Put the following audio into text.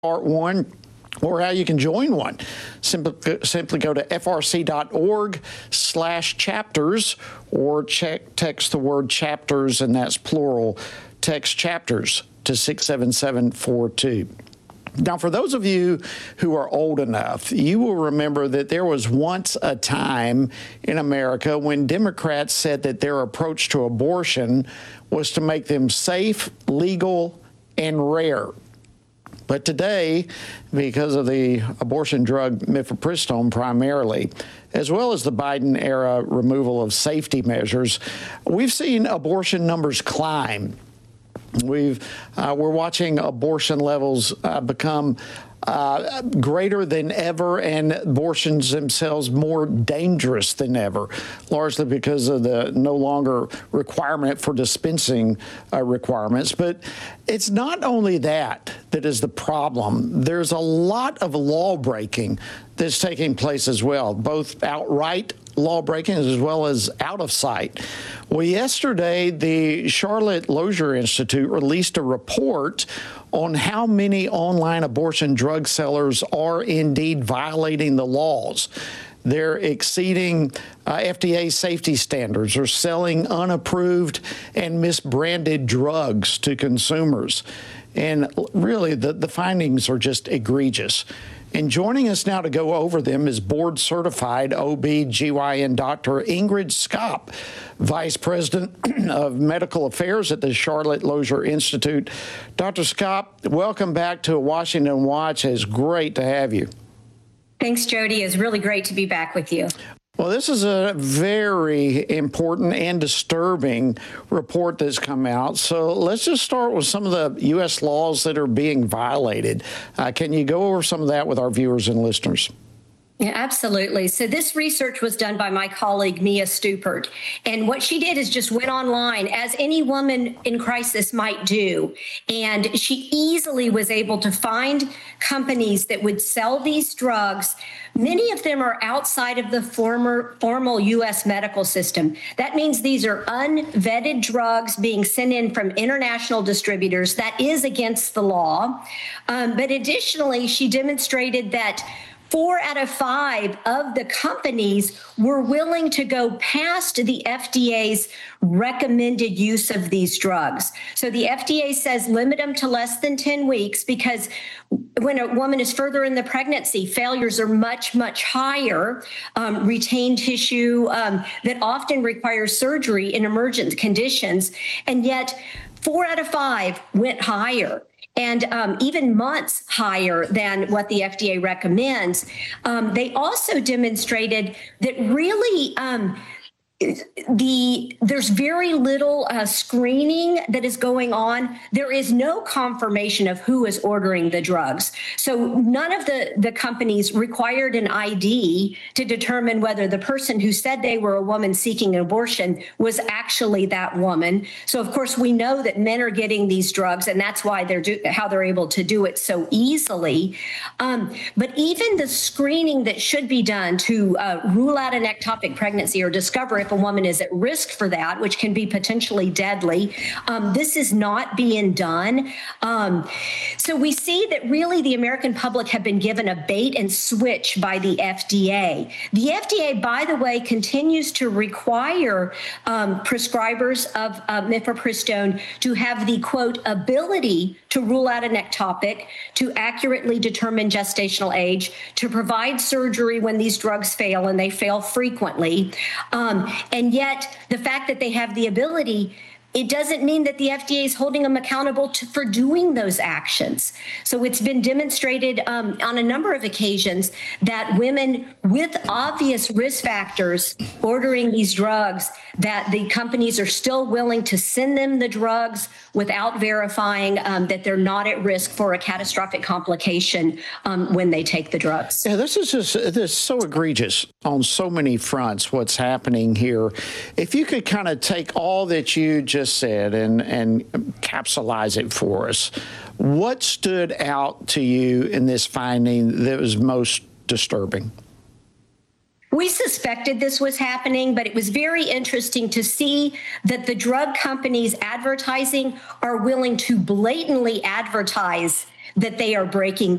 Part one, or how you can join one. Simply go to frc.org/chapters or text the word chapters, and that's plural. Text chapters to 67742. Now, for those of you who are old enough, you will remember that there was once a time in America when Democrats said that their approach to abortion was to make them safe, legal, and rare. But today, because of the abortion drug mifepristone primarily, as well as the Biden-era removal of safety measures, we've seen abortion numbers climb. We're watching abortion levels become greater than ever, and abortions themselves more dangerous than ever, largely because of the no longer requirement for dispensing requirements. But it's not only that is the problem. There's a lot of law breaking that's taking place as well, both outright law breaking as well as out of sight. Well, yesterday, the Charlotte Lozier Institute released a report on how many online abortion drug sellers are indeed violating the laws. They're exceeding FDA safety standards or selling unapproved and misbranded drugs to consumers. And really, the findings are just egregious. And joining us now to go over them is board-certified OB/GYN Dr. Ingrid Skopp, Vice President of Medical Affairs at the Charlotte Lozier Institute. Dr. Skopp, welcome back to Washington Watch. It's great to have you. Thanks, Jody. It's really great to be back with you. Well, this is a very important and disturbing report that's come out. So let's just start with some of the U.S. laws that are being violated. Can you go over some of that with our viewers and listeners? Yeah, absolutely. So this research was done by my colleague, Mia Stupert. And what she did is just went online, as any woman in crisis might do. And she easily was able to find companies that would sell these drugs. Many of them are outside of the formal U.S. medical system. That means these are unvetted drugs being sent in from international distributors. That is against the law. But additionally, she demonstrated that 4 out of 5 of the companies were willing to go past the FDA's recommended use of these drugs. So the FDA says limit them to less than 10 weeks because when a woman is further in the pregnancy, failures are much, much higher. Retained tissue that often requires surgery in emergent conditions. And yet 4 out of 5 went higher. And even months higher than what the FDA recommends. They also demonstrated that really there's very little screening that is going on. There is no confirmation of who is ordering the drugs. So none of the companies required an ID to determine whether the person who said they were a woman seeking an abortion was actually that woman. So of course we know that men are getting these drugs, and that's why how they're able to do it so easily. But even the screening that should be done to rule out an ectopic pregnancy or discover if a woman is at risk for that, which can be potentially deadly. This is not being done. So we see that really the American public have been given a bait and switch by the FDA. The FDA, by the way, continues to require prescribers of mifepristone to have the, quote, ability to rule out an ectopic, to accurately determine gestational age, to provide surgery when these drugs fail, and they fail frequently. And yet the fact that they have the ability, it doesn't mean that the FDA is holding them accountable for doing those actions. So it's been demonstrated on a number of occasions that women with obvious risk factors ordering these drugs, that the companies are still willing to send them the drugs without verifying that they're not at risk for a catastrophic complication when they take the drugs. Yeah, this is so egregious on so many fronts, what's happening here. If you could kind of take all that you just said and capsulize it for us, what stood out to you in this finding that was most disturbing? We suspected this was happening, but it was very interesting to see that the drug companies advertising are willing to blatantly advertise that they are breaking